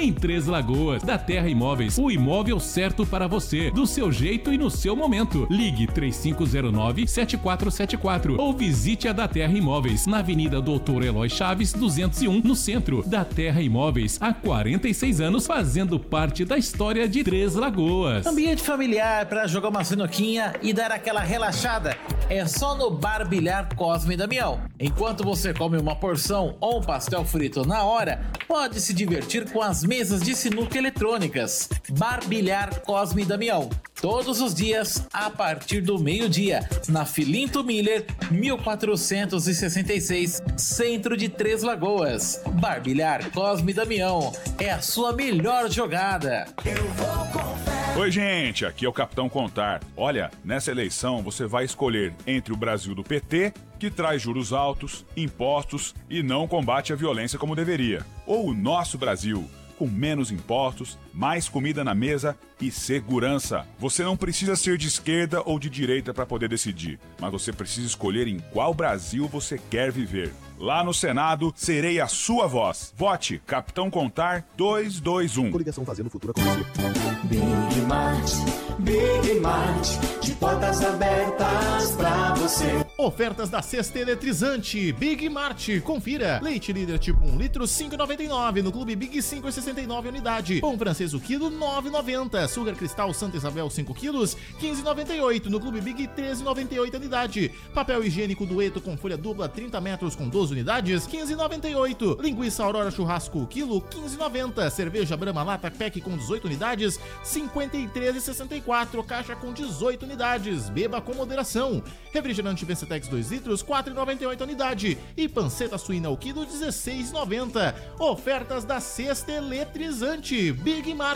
em Três Lagoas. Da Terra Imóveis, o imóvel certo para você, do seu jeito e no seu momento. Ligue 3509-7474 ou visite a Da Terra Imóveis, na Avenida Doutor Eloy Chaves, 201, no centro. Da Terra Imóveis, há 46 anos fazendo parte da história de Três Lagoas. Ambiente familiar para jogar uma sinuquinha e dar aquela relaxada é só no Bar Bilhar Cosme e Damião. Enquanto você come uma porção ou um pastel frito na hora, pode se divertir com as mesas de sinuca eletrônicas. Bar Bilhar Cosme e Damião. Todos os dias, a partir do meio-dia, na Filinto Miller, 1466, centro de Três Lagoas. Bar Bilhar Cosme e Damião. É a sua melhor jogada. Oi, gente, aqui é o Capitão Contar. Olha, nessa eleição você vai escolher entre o Brasil do PT, que traz juros altos, impostos e não combate a violência como deveria, ou o nosso Brasil, com menos impostos, mais comida na mesa e segurança. Você não precisa ser de esquerda ou de direita para poder decidir, mas você precisa escolher em qual Brasil você quer viver. Lá no Senado, serei a sua voz. Vote Capitão Contar 221. Coligação Fazendo o Futuro acontecer. Big Mart, de portas abertas pra você. Ofertas da Cesta Eletrizante Big Mart, confira. Leite líder tipo 1 litro, 5,99. No Clube Big, 5,69 unidade. Pão francês o quilo, 9,90. Açúcar Cristal Santa Isabel 5 quilos, 15,98. No Clube Big, 13,98 unidade. Papel higiênico Dueto com folha dupla 30 metros com 12 unidades, 15,98. Linguiça Aurora Churrasco quilo, 15,90. Cerveja Brahma Lata Pack com 18 unidades, 53,64. Caixa com 18 unidades. Beba com moderação. Refrigerante Vencetex 2 litros, 4,98 unidade. E panceta suína ao quilo, 16,90. Ofertas da Cesta Eletrizante Big Mart.